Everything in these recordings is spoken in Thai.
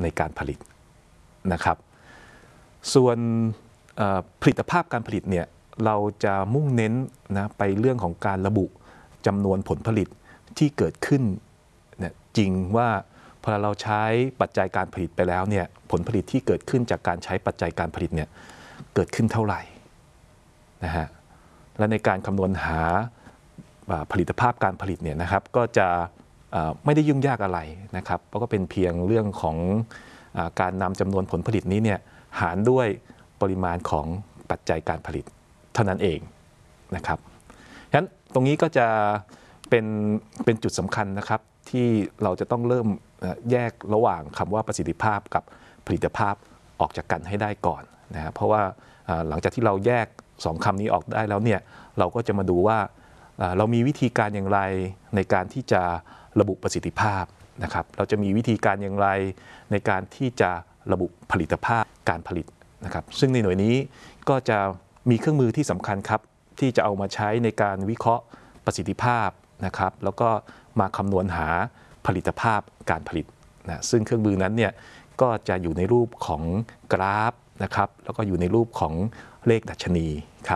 ในการผลิตนะครับส่วนผลิตภาพการผลิตเนี่ยเราจะมุ่งเน้นนะไปเรื่องของการระบุจำนวนผลผลิตที่เกิดขึ้นเนี่ยจริงว่าพอเราใช้ปัจจัยการผลิตไปแล้วเนี่ยผลผลิตที่เกิดขึ้นจากการใช้ปัจจัยการผลิตเนี่ยเกิดขึ้นเท่าไหร่นะฮะและในการคำนวณหาผลิตภาพการผลิตเนี่ยนะครับก็จะไม่ได้ยุ่งยากอะไรนะครับเพราะก็เป็นเพียงเรื่องของการนำจำนวนผลผลิตนี้เนี่ยหารด้วยปริมาณของปัจจัยการผลิตเท่านั้นเองนะครับฉะนั้นตรงนี้ก็จะเป็นจุดสำคัญนะครับที่เราจะต้องเริ่มแยกระหว่างคำว่าประสิทธิภาพกับผลิตภาพออกจากกันให้ได้ก่อนนะเพราะว่าหลังจากที่เราแยก2คำนี้ออกได้แล้วเนี่ยเราก็จะมาดูว่าเรามีวิธีการอย่างไรในการที่จะระบุประสิทธิภาพนะครับเราจะมีวิธีการอย่างไรในการที่จะระบุผลิตภาพการผลิตนะครับซึ่งในหน่วยนี้ก็จะมีเครื่องมือที่สำคัญครับที่จะเอามาใช้ในการวิเคราะห์ประสิทธิภาพนะครับแล้วก็มาคำนวณหาผลิตภาพการผลิตนะซึ่งเครื่องมือนั้นเนี่ยก็จะอยู่ในรูปของกราฟนะครับแล้วก็อยู่ในรูปของเลขดัชนีครับ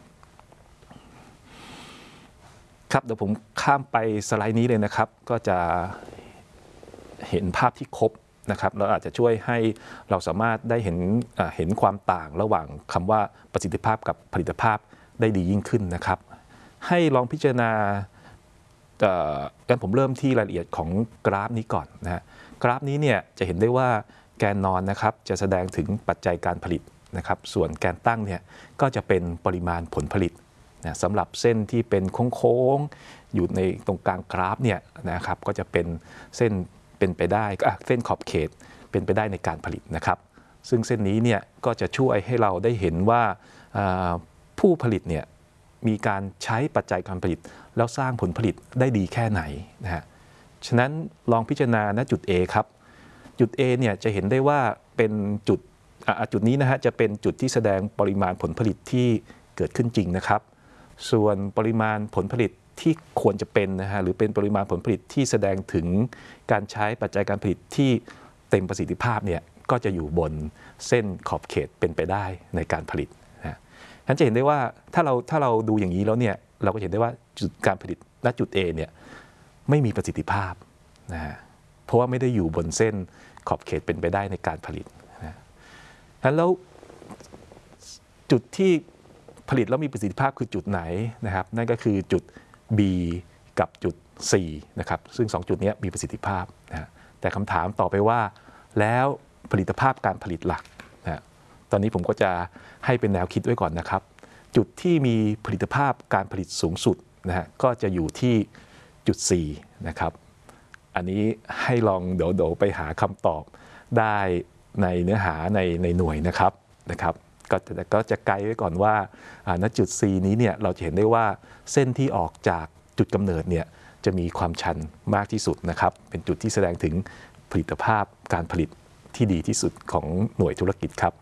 ครับเดี๋ยวผมข้ามไปสไลด์นี้เลยนะครับก็จะเห็นภาพที่ครบนะครับเราอาจจะช่วยให้เราสามารถได้เห็นความต่างระหว่างคำว่าประสิทธิภาพกับผลิตภาพได้ดียิ่งขึ้นนะครับให้ลองพิจารณางั้นผมเริ่มที่รายละเอียดของกราฟนี้ก่อนนะกราฟนี้เนี่ยจะเห็นได้ว่าแกนนอนนะครับจะแสดงถึงปัจจัยการผลิตนะครับส่วนแกนตั้งเนี่ยก็จะเป็นปริมาณผลผลิตนะสำหรับเส้นที่เป็นโค้งๆอยู่ในตรงกลางกราฟเนี่ยนะครับก็จะเป็นเส้นเป็นไปได้เส้นขอบเขตเป็นไปได้ในการผลิตนะครับซึ่งเส้นนี้เนี่ยก็จะช่วยให้เราได้เห็นว่าผู้ผลิตเนี่ยมีการใช้ปัจจัยการผลิตแล้วสร้างผลผลิตได้ดีแค่ไหนนะฮะฉะนั้นลองพิจารณาณจุด A ครับจุด A เนี่ยจะเห็นได้ว่าเป็นจุดนี้นะฮะจะเป็นจุดที่แสดงปริมาณผลผลิตที่เกิดขึ้นจริงนะครับส่วนปริมาณผลผลิตที่ควรจะเป็นนะฮะหรือเป็นปริมาณผลผลิตที่แสดงถึงการใช้ปัจจัยการผลิตที่เต็มประสิทธิภาพเนี่ยก็จะอยู่บนเส้นขอบเขตเป็นไปได้ในการผลิตนะฉะนั้นจะเห็นได้ว่าถ้าเราดูอย่างนี้แล้วเนี่ยเราก็เห็นได้ว่าจุดการผลิตณจุด A เนี่ยไม่มีประสิทธิภาพนะฮะเพราะว่าไม่ได้อยู่บนเส้นขอบเขตเป็นไปได้ในการผลิตนะแล้วจุดที่ผลิตแล้วมีประสิทธิภาพคือจุดไหนนะครับนั่นก็คือจุด B กับจุด C นะครับซึ่ง2จุดนี้มีประสิทธิภาพนะแต่คำถามต่อไปว่าแล้วผลิตภาพการผลิตหลักนะตอนนี้ผมก็จะให้เป็นแนวคิดไว้ก่อนนะครับจุดที่มีผลิตภาพการผลิตสูงสุดนะฮะก็จะอยู่ที่จุด C นะครับอันนี้ให้ลองเดี๋ยวไปหาคำตอบได้ในเนื้อหาในหน่วยนะครับก็จะไกด์ไว้ก่อนว่าณจุด C นี้เนี่ยเราจะเห็นได้ว่าเส้นที่ออกจากจุดกำเนิดเนี่ยจะมีความชันมากที่สุดนะครับเป็นจุดที่แสดงถึงผลิตภาพการผลิตที่ดีที่สุดของหน่วยธุรกิจครับ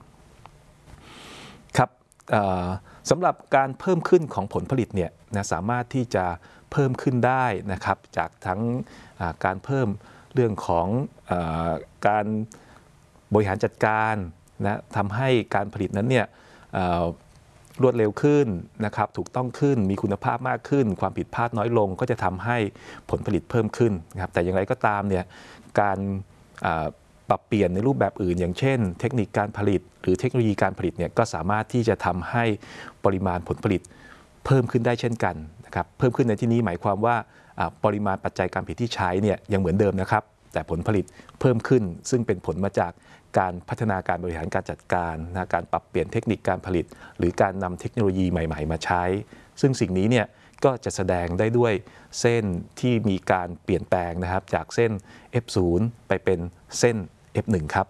สำหรับการเพิ่มขึ้นของผลผลิตเนี่ยนะสามารถที่จะเพิ่มขึ้นได้นะครับจากทั้งการเพิ่มเรื่องของการบริหารจัดการนะทำให้การผลิตนั้นเนี่ยรวดเร็วขึ้นนะครับถูกต้องขึ้นมีคุณภาพมากขึ้นความผิดพลาดน้อยลงก็จะทำให้ผลผลิตเพิ่มขึ้นนะครับแต่อย่างไรก็ตามเนี่ยการปรับเปลี่ยนในรูปแบบอื่นอย่างเช่นเทคนิคการผลิตหรือเทคโนโลยีการผลิตเนี่ยก็สามารถที่จะทำให้ปริมาณผลผลิตเพิ่มขึ้นได้เช่นกันนะครับเพิ่มขึ้นในที่นี้หมายความว่าปริมาณปัจจัยการผลิตที่ใช้เนี่ยยังเหมือนเดิมนะครับแต่ผลผลิตเพิ่มขึ้นซึ่งเป็นผลมาจากการพัฒนาการบริหารการจัดการนะการปรับเปลี่ยนเทคนิคการผลิตหรือการนำเทคโนโลยีใหม่ๆมาใช้ซึ่งสิ่งนี้เนี่ยก็จะแสดงได้ด้วยเส้นที่มีการเปลี่ยนแปลงนะครับจากเส้น F0 ไปเป็นเส้น F1 ครับ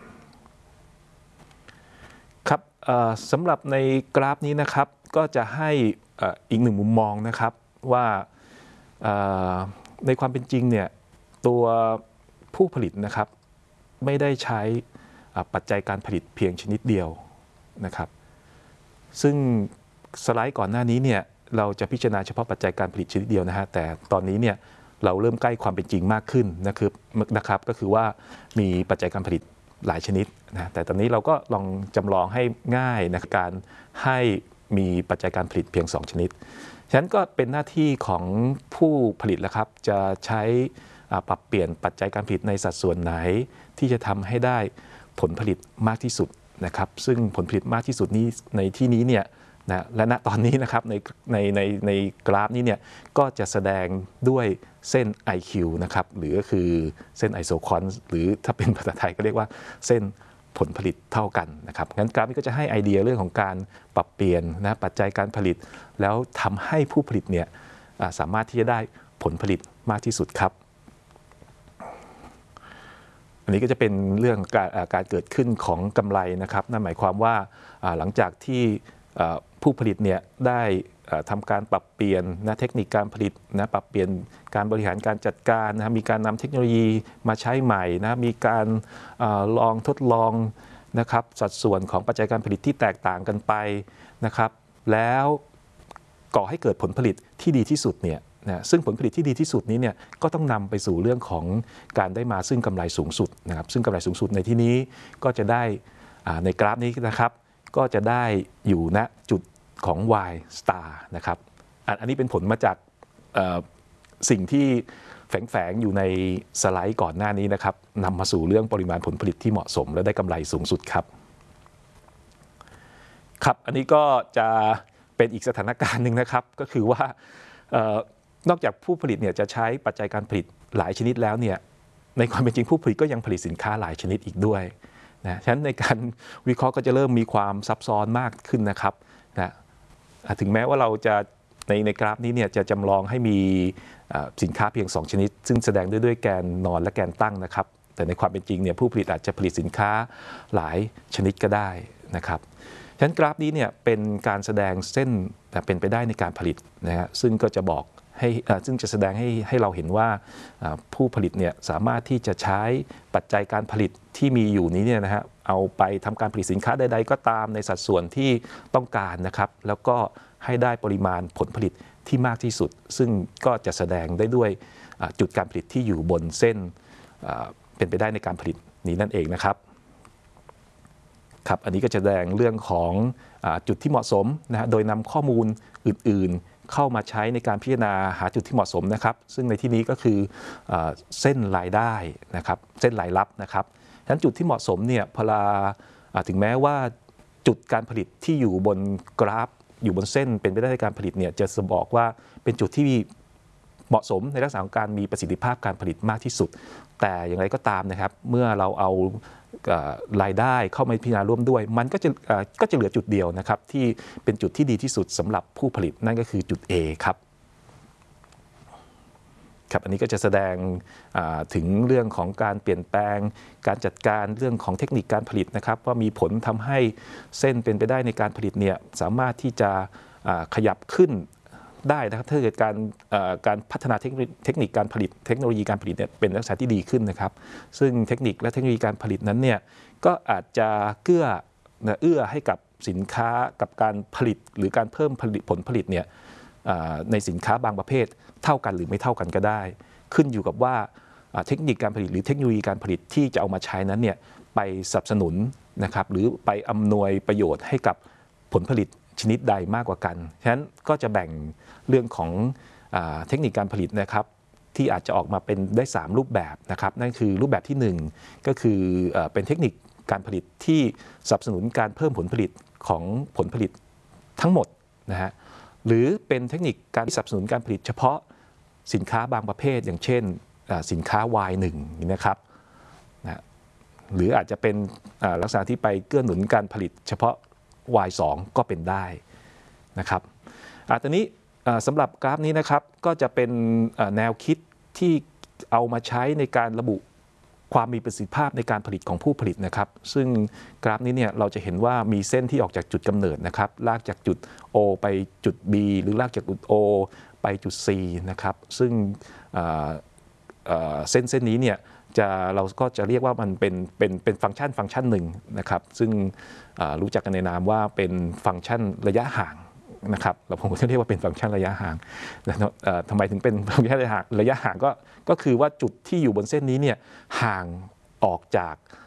สำหรับในกราฟนี้นะครับก็จะให้อีกหนึ่งมุมมองนะครับว่าในความเป็นจริงเนี่ยตัวผู้ผลิตนะครับไม่ได้ใช้ปัจจัยการผลิตเพียงชนิดเดียวนะครับซึ่งสไลด์ก่อนหน้านี้เนี่ยเราจะพิจารณาเฉพาะปัจจัยการผลิตชนิดเดียวนะฮะแต่ตอนนี้เนี่ยเราเริ่มใกล้ความเป็นจริงมากขึ้นนะครับก็คือว่ามีปัจจัยการผลิตหลายชนิดนะแต่ตอนนี้เราก็ลองจำลองให้ง่ายในการให้มีปัจจัยการผลิตเพียง2ชนิดฉะนั้นก็เป็นหน้าที่ของผู้ผลิตแล้วครับจะใช้ปรับเปลี่ยนปัจจัยการผลิตในสัดส่วนไหนที่จะทำให้ได้ผลผลิตมากที่สุดนะครับซึ่งผลผลิตมากที่สุดนี้ในที่นี้เนี่ยนะและณตอนนี้นะครับในกราฟนี้เนี่ยก็จะแสดงด้วยเส้น IQ นะครับหรือก็คือเส้นไอโซคอนหรือถ้าเป็นภาษาไทยก็เรียกว่าเส้นผลผลิตเท่ากันนะครับงั้นกราฟนี้ก็จะให้ไอเดียเรื่องของการปรับเปลี่ยนนะปัจจัยการผลิตแล้วทำให้ผู้ผลิตเนี่ยสามารถที่จะได้ผลผลิตมากที่สุดครับอันนี้ก็จะเป็นเรื่องการเกิดขึ้นของกำไรนะครับนั่นหมายความว่าหลังจากที่ผู้ผลิตเนี่ยได้ทำการปรับเปลี่ยนนะเทคนิคการผลิตนะปรับเปลี่ยนการบริหารการจัดการนะมีการนำเทคโนโลยีมาใช้ใหม่นะมีการลองทดลองนะครับสัดส่วนของปัจจัยการผลิตที่แตกต่างกันไปนะครับแล้วก่อให้เกิดผลผลิตที่ดีที่สุดเนี่ยนะซึ่งผลผลิตที่ดีที่สุดนี้เนี่ยก็ต้องนำไปสู่เรื่องของการได้มาซึ่งกำไรสูงสุดนะครับซึ่งกำไรสูงสุดในที่นี้ก็จะได้ในกราฟนี้นะครับก็จะได้อยู่ณจุดของ Y star นะครับอันนี้เป็นผลมาจากสิ่งที่แฝงอยู่ในสไลด์ก่อนหน้านี้นะครับนำมาสู่เรื่องปริมาณผลผลิตที่เหมาะสมและได้กำไรสูงสุดครับครับอันนี้ก็จะเป็นอีกสถานการณ์หนึ่งนะครับก็คือว่านอกจากผู้ผลิตเนี่ยจะใช้ปัจจัยการผลิตหลายชนิดแล้วเนี่ยในความเป็นจริงผู้ผลิตก็ยังผลิตสินค้าหลายชนิดอีกด้วยนะฉะนั้นในการวิเคราะห์ก็จะเริ่มมีความซับซ้อนมากขึ้นนะครับนะถึงแม้ว่าเราจะในกราฟนี้เนี่ยจะจำลองให้มีสินค้าเพียง2ชนิดซึ่งแสดงด้วยแกนนอนและแกนตั้งนะครับแต่ในความเป็นจริงเนี่ยผู้ผลิตอาจจะผลิตสินค้าหลายชนิดก็ได้นะครับฉะนั้นกราฟนี้เนี่ยเป็นการแสดงเส้นเป็นไปได้ในการผลิตนะฮะซึ่งก็จะบอกซึ่งจะแสดงให้เราเห็นว่าผู้ผลิตเนี่ยสามารถที่จะใช้ปัจจัยการผลิตที่มีอยู่นี้เนี่ยนะฮะเอาไปทำการผลิตสินค้าใดๆก็ตามในสัดส่วนที่ต้องการนะครับแล้วก็ให้ได้ปริมาณผลผลิตที่มากที่สุดซึ่งก็จะแสดงได้ด้วยจุดการผลิตที่อยู่บนเส้นเป็นไปได้ในการผลิตนี้นั่นเองนะครับครับอันนี้ก็จะแสดงเรื่องของจุดที่เหมาะสมนะฮะโดยนำข้อมูลอื่นๆเข้ามาใช้ในการพิจารณาหาจุดที่เหมาะสมนะครับซึ่งในที่นี้ก็คือเส้นรายได้นะครับเส้นรายรับนะครับฉะนั้นจุดที่เหมาะสมเนี่ยพอถึงแม้ว่าจุดการผลิตที่อยู่บนกราฟอยู่บนเส้นเป็นไปได้ในการผลิตเนี่ยจะบอกว่าเป็นจุดที่เหมาะสมในลักษณะของการมีประสิทธิภาพการผลิตมากที่สุดแต่อย่างไรก็ตามนะครับเมื่อเราเอารายได้เข้ามาพิจารณาร่วมด้วยมันก็จะเหลือจุดเดียวนะครับที่เป็นจุดที่ดีที่สุดสำหรับผู้ผลิตนั่นก็คือจุด A ครับอันนี้ก็จะแสดงถึงเรื่องของการเปลี่ยนแปลงการจัดการเรื่องของเทคนิคการผลิตนะครับว่ามีผลทำให้เส้นเป็นไปได้ในการผลิตเนี่ยสามารถที่จะขยับขึ้นได้นะครับถ้าเกิดการพัฒนาเทคนิคการผลิตเทคโนโลยีการผลิตเนี่ยเป็นลักษณะที่ดีขึ้นนะครับซึ่งเทคนิคและเทคโนโลยีการผลิตนั้นเนี่ยก็อาจจะเอื้อให้กับสินค้ากับการผลิตหรือการเพิ่มผลผลิตเนี่ยในสินค้าบางประเภทเท่ากันหรือไม่เท่ากันก็ได้ขึ้นอยู่กับว่าเทคนิคการผลิตหรือเทคโนโลยีการผลิตที่จะเอามาใช้นั้นเนี่ยไปสนับสนุนนะครับหรือไปอำนวยประโยชน์ให้กับผลผลิตชนิดใดมากกว่ากันฉะนั้นก็จะแบ่งเรื่องของเทคนิคการผลิตนะครับที่อาจจะออกมาเป็นได้3รูปแบบนะครับนั่นคือรูปแบบที่1ก็คือเป็นเทคนิคการผลิตที่สนับสนุนการเพิ่มผลผลิตของผลผลิตทั้งหมดนะฮะหรือเป็นเทคนิคการสนับสนุนการผลิตเฉพาะสินค้าบางประเภทอย่างเช่นสินค้า Y1 นะครับนะหรืออาจจะเป็นลักษณะที่ไปเกื้อหนุนการผลิตเฉพาะ Y2 ก็เป็นได้นะครับตอนนี้สำหรับกราฟนี้นะครับก็จะเป็นแนวคิดที่เอามาใช้ในการระบุความมีประสิทธิภาพในการผลิตของผู้ผลิตนะครับซึ่งกราฟนี้เนี่ยเราจะเห็นว่ามีเส้นที่ออกจากจุดกำเนิดนะครับลากจากจุด O ไปจุด B หรือลากจากจุด O ไปจุด C นะครับซึ่งเส้นนี้เนี่ยเราก็จะเรียกว่ามันเป็นฟังก์ชันหนึ่งนะครับซึ่งรู้จักกันในนามว่าเป็นฟังก์ชันระยะห่างนะครับเราผมจะเรียกว่าเป็นฟังก์ชันระยะห่างทำไมถึงเป็นฟังก์ชันระยะห่างก็คือว่าจุดที่อยู่บนเส้นนี้เนี่ยห่างออกจาก